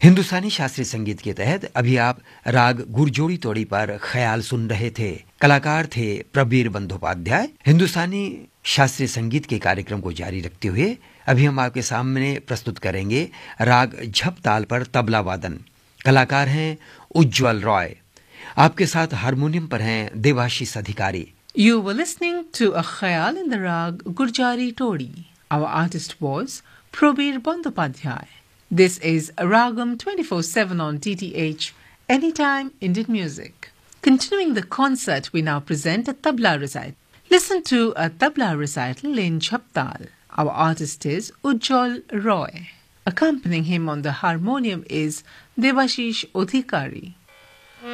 हिंदुस्तानी शास्त्रीय संगीत के तहत अभी आप राग गुरजोड़ी तोड़ी पर ख्याल सुन रहे थे। कलाकार थे प्रबीर बंदोपाध्याय। हिंदुस्तानी शास्त्रीय संगीत के कार्यक्रम को जारी रखते हुए अभी हम आपके सामने प्रस्तुत करेंगे राग झप ताल पर तबला वादन। कलाकार हैं उज्ज्वल रॉय। आपके साथ हारमोनियम पर हैं देवाशीष अधिकारी। You were listening to a khayal in the rag Gurjari Todi. Our artist was Probir Bandyopadhyay. This is Ragam 24/7 on DTH, Anytime Indian Music. Continuing the concert, we now present a tabla recital. Listen to a tabla recital in Chhaptal. Our artist is Ujjwal Roy. Accompanying him on the harmonium is Devashish Adhikari.